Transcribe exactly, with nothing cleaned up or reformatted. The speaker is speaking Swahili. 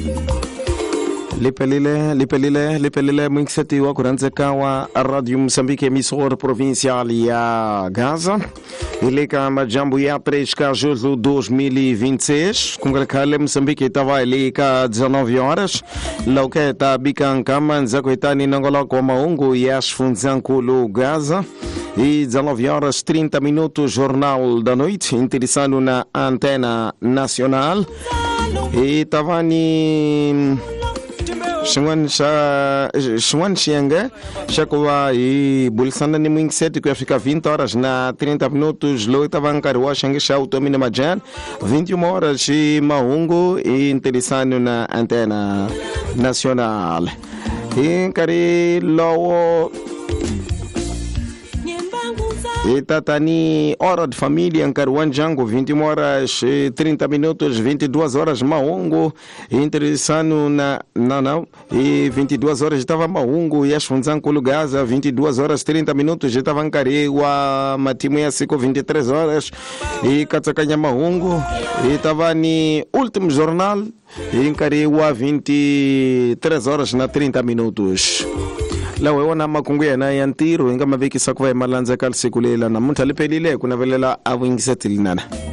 Lipelile, lipelile, lipelile mwingiseti wa kuranzeka wa Radio Msambiki emissora provincial ya Gaza. Ilika majambo ya três de dois mil e vinte e seis. Kungalekale Msambiki itawa ilika dezenove horas. Lauke tabika kama nzako itani nangola kwa maungu ya shfunzankulu Gaza. E dezenove horas trinta minutos, Jornal da Noite, interessando na Antena Nacional. E tavani Shwan sha Shwan Shenga Shakuwa e Bulsanda ni mwingiseti kuyafika vinte horas na trinta minutos. Lo itavanka ruwa Shenga sha utomine majan vinte e uma horas e maungu e interessando na Antena Nacional. E kari lowo e tatani hora de família em Caruanjango, vinte e uma horas e trinta minutos, vinte e duas horas Maungo, interessando na não não e vinte e duas horas estava Maungo e Ashfunzanco Gaza, vinte e duas horas trinta minutos estava em Carewa, Matimuia Seco, vinte e três horas e Katsakanha Maungo e estava ni último jornal em Carewa, vinte e três horas na trinta minutos. Lawe wana makunguya na yantiru inga maviki sakuwa malanza kalsikulela na muntalipelile kuna velela awingiseti linana.